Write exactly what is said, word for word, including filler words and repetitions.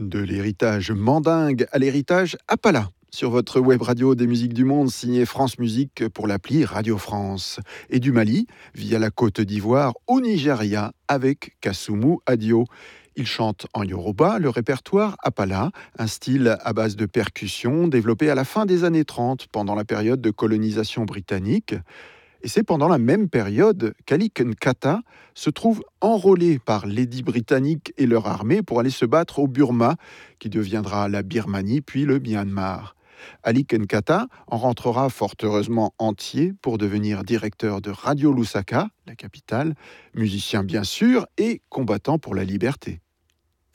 De l'héritage mandingue à l'héritage Appala. Sur votre web radio des musiques du monde, signé France Musique pour l'appli Radio France. Et du Mali, via la Côte d'Ivoire, au Nigeria, avec Kassumu Adio. Il chante en yoruba le répertoire Appala, un style à base de percussion développé à la fin des années trente, pendant la période de colonisation britannique. Et c'est pendant la même période qu'Ali Nkata se trouve enrôlé par l'édit britannique et leur armée pour aller se battre au Burma, qui deviendra la Birmanie puis le Myanmar. Ali Nkata en rentrera fort heureusement entier pour devenir directeur de Radio Lusaka, la capitale, musicien bien sûr et combattant pour la liberté.